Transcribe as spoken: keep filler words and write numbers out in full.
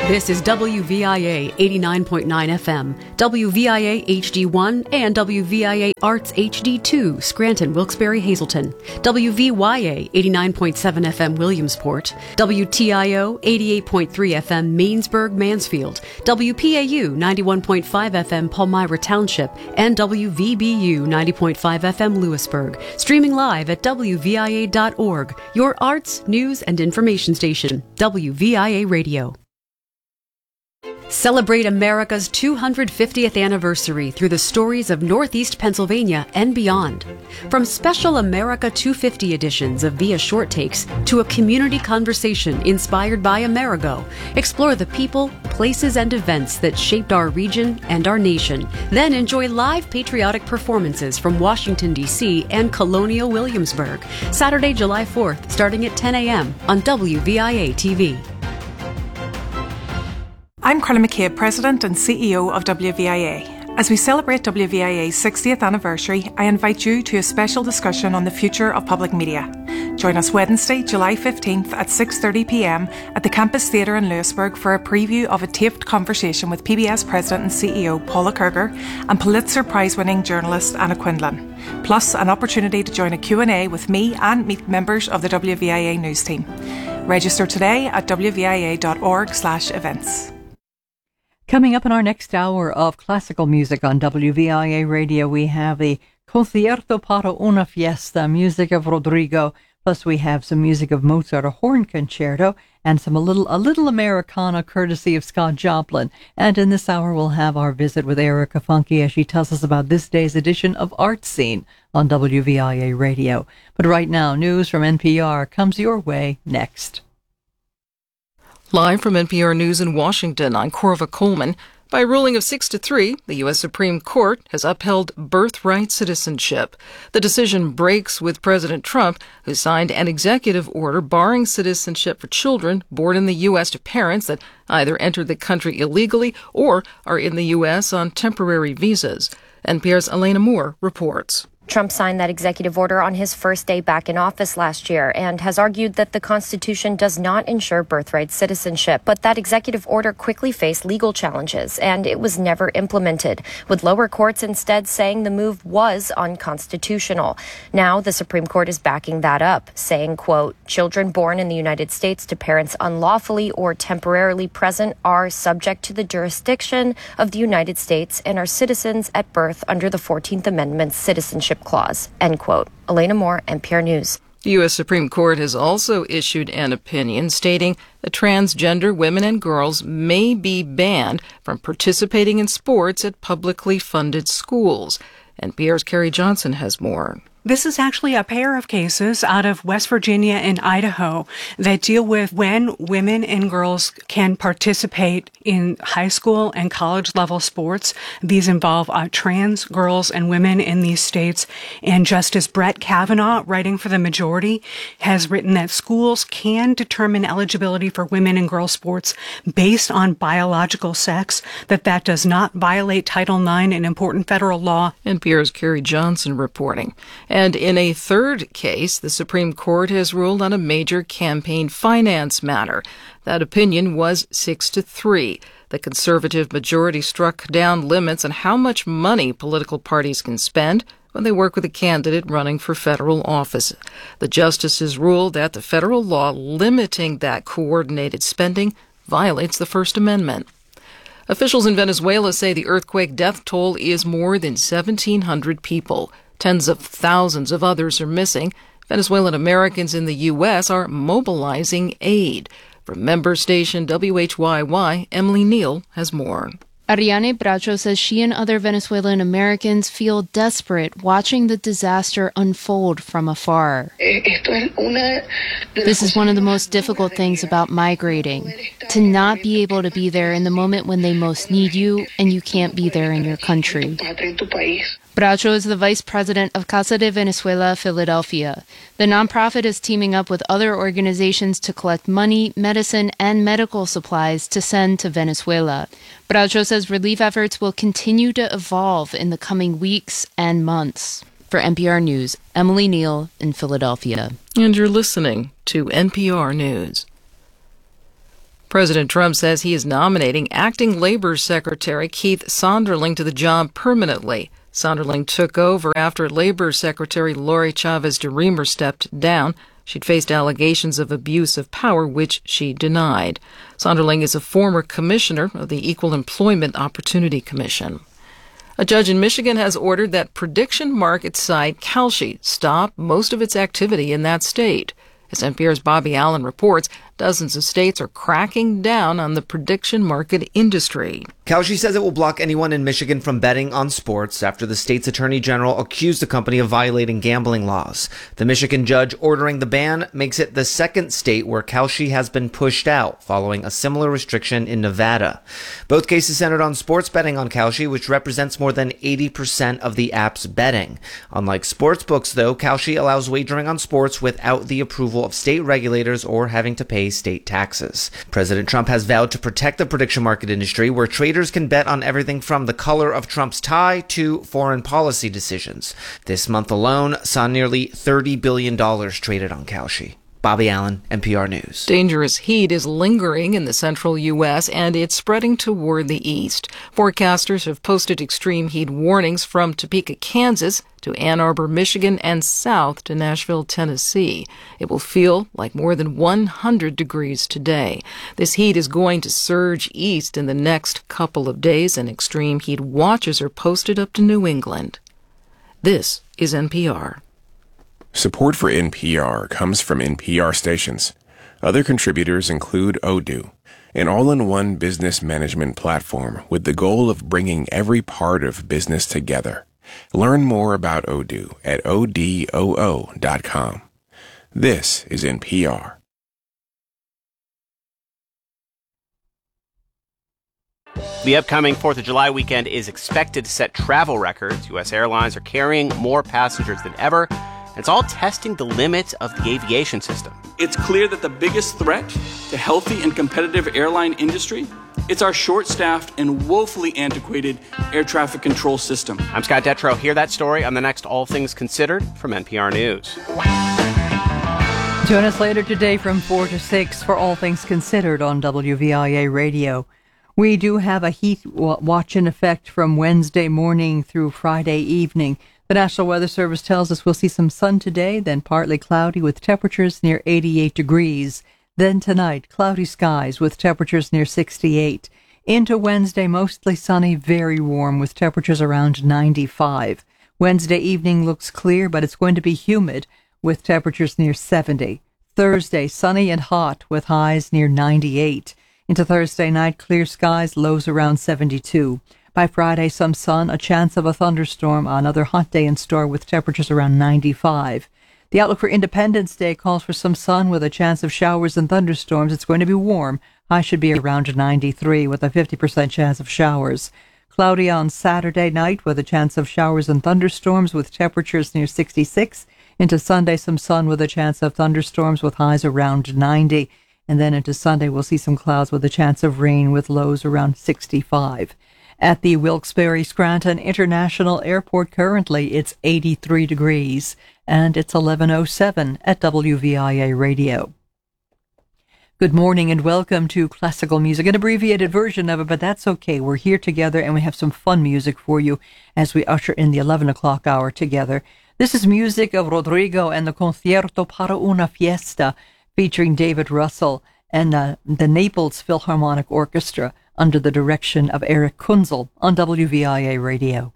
This is W V I A eighty-nine point nine F M, W V I A H D one, and W V I A Arts H D two, Scranton, Wilkes-Barre, Hazleton, W V Y A eighty-nine point seven F M, Williamsport, W T I O eighty-eight point three F M, Mainsburg, Mansfield, W P A U ninety-one point five F M, Palmyra Township, and W V B U ninety point five F M, Lewisburg. Streaming live at W V I A dot org, your arts, news, and information station, W V I A Radio. Celebrate America's two hundred fiftieth anniversary through the stories of Northeast Pennsylvania and beyond. From special America two fifty editions of Via Short Takes to a community conversation inspired by Amerigo, explore the people, places, and events that shaped our region and our nation. Then enjoy live patriotic performances from Washington, D C and Colonial Williamsburg, Saturday, July fourth, starting at ten a.m. on W V I A T V. I'm Carla McCabe, President and C E O of W V I A. As we celebrate W V I A's sixtieth anniversary, I invite you to a special discussion on the future of public media. Join us Wednesday, July fifteenth at six thirty p.m. at the Campus Theatre in Lewisburg for a preview of a taped conversation with P B S President and C E O Paula Kerger and Pulitzer Prize-winning journalist Anna Quindlen, plus an opportunity to join a Q and A with me and meet members of the W V I A news team. Register today at W V I A dot org slash events. Coming up in our next hour of classical music on W V I A Radio, we have the Concierto para una Fiesta, music of Rodrigo, plus we have some music of Mozart, a horn concerto, and some a little a little Americana courtesy of Scott Joplin. And in this hour, we'll have our visit with Erica Funke as she tells us about this day's edition of Art Scene on W V I A Radio. But right now, news from N P R comes your way next. Live from N P R News in Washington, I'm Corva Coleman. By a ruling of six to three, the U S Supreme Court has upheld birthright citizenship. The decision breaks with President Trump, who signed an executive order barring citizenship for children born in the U S to parents that either entered the country illegally or are in the U S on temporary visas. N P R's Elena Moore reports. Trump signed that executive order on his first day back in office last year and has argued that the Constitution does not ensure birthright citizenship. But that executive order quickly faced legal challenges, and it was never implemented, with lower courts instead saying the move was unconstitutional. Now, the Supreme Court is backing that up, saying, quote, children born in the United States to parents unlawfully or temporarily present are subject to the jurisdiction of the United States and are citizens at birth under the fourteenth Amendment's citizenship clause, end quote. Elena Moore, N P R News. The U S Supreme Court has also issued an opinion stating that transgender women and girls may be banned from participating in sports at publicly funded schools. N P R's Carrie Johnson has more. This is actually a pair of cases out of West Virginia and Idaho that deal with when women and girls can participate in high school and college level sports. These involve uh, trans girls and women in these states. And Justice Brett Kavanaugh, writing for the majority, has written that schools can determine eligibility for women and girls sports based on biological sex, that that does not violate Title nine, an important federal law. N P R's Carrie Johnson reporting. And in a third case, the Supreme Court has ruled on a major campaign finance matter. That opinion was six to three. The conservative majority struck down limits on how much money political parties can spend when they work with a candidate running for federal office. The justices ruled that the federal law limiting that coordinated spending violates the First Amendment. Officials in Venezuela say the earthquake death toll is more than seventeen hundred people. Tens of thousands of others are missing. Venezuelan Americans in the U S are mobilizing aid. From member station W H Y Y, Emily Neal has more. Ariane Bracho says she and other Venezuelan Americans feel desperate watching the disaster unfold from afar. This is one of the most difficult things about migrating, to not be able to be there in the moment when they most need you and you can't be there in your country. Bracho is the vice president of Casa de Venezuela, Philadelphia. The nonprofit is teaming up with other organizations to collect money, medicine, and medical supplies to send to Venezuela. Bracho says relief efforts will continue to evolve in the coming weeks and months. For N P R News, Emily Neal in Philadelphia. And you're listening to N P R News. President Trump says he is nominating acting Labor Secretary Keith Sonderling to the job permanently. Sonderling took over after Labor Secretary Lori Chavez DeRemer stepped down. She'd faced allegations of abuse of power, which she denied. Sonderling is a former commissioner of the Equal Employment Opportunity Commission. A judge in Michigan has ordered that prediction market site Kalshi stop most of its activity in that state. As N P R's Bobby Allen reports, dozens of states are cracking down on the prediction market industry. Kalshi says it will block anyone in Michigan from betting on sports after the state's attorney general accused the company of violating gambling laws. The Michigan judge ordering the ban makes it the second state where Kalshi has been pushed out, following a similar restriction in Nevada. Both cases centered on sports betting on Kalshi, which represents more than eighty percent of the app's betting. Unlike sportsbooks, though, Kalshi allows wagering on sports without the approval of state regulators or having to pay state taxes. President Trump has vowed to protect the prediction market industry, where traders can bet on everything from the color of Trump's tie to foreign policy decisions. This month alone saw nearly thirty billion dollars traded on Kalshi. Bobby Allen, N P R News. Dangerous heat is lingering in the central U S and it's spreading toward the east. Forecasters have posted extreme heat warnings from Topeka, Kansas to Ann Arbor, Michigan, and south to Nashville, Tennessee. It will feel like more than one hundred degrees today. This heat is going to surge east in the next couple of days, and extreme heat watches are posted up to New England. This is N P R. Support for N P R comes from N P R stations. Other contributors include Odoo, an all-in-one business management platform with the goal of bringing every part of business together. Learn more about Odoo at odoo dot com. This is N P R. The upcoming fourth of July weekend is expected to set travel records. U S airlines are carrying more passengers than ever. It's all testing the limits of the aviation system. It's clear that the biggest threat to healthy and competitive airline industry, it's our short-staffed and woefully antiquated air traffic control system. I'm Scott Detrow. Hear that story on the next All Things Considered from N P R News. Join us later today from four to six for All Things Considered on W V I A Radio. We do have a heat watch in effect from Wednesday morning through Friday evening. The National Weather Service tells us we'll see some sun today, then partly cloudy with temperatures near eighty-eight degrees. Then tonight, cloudy skies with temperatures near sixty-eight. Into Wednesday, mostly sunny, very warm with temperatures around ninety-five. Wednesday evening looks clear, but it's going to be humid with temperatures near seventy. Thursday, sunny and hot with highs near ninety-eight. Into Thursday night, clear skies, lows around seventy-two. By Friday, some sun, a chance of a thunderstorm, another hot day in store with temperatures around ninety-five. The outlook for Independence Day calls for some sun with a chance of showers and thunderstorms. It's going to be warm. High should be around ninety-three with a fifty percent chance of showers. Cloudy on Saturday night with a chance of showers and thunderstorms with temperatures near sixty-six. Into Sunday, some sun with a chance of thunderstorms with highs around ninety. And then into Sunday, we'll see some clouds with a chance of rain with lows around sixty-five. At the Wilkes-Barre Scranton International Airport currently, it's eighty-three degrees, and it's eleven oh seven at W V I A Radio. Good morning and welcome to Classical Music, an abbreviated version of it, but that's okay. We're here together and we have some fun music for you as we usher in the eleven o'clock hour together. This is music of Rodrigo and the Concierto para una Fiesta, featuring David Russell and uh, the Naples Philharmonic Orchestra under the direction of Eric Kunzel on W V I A Radio.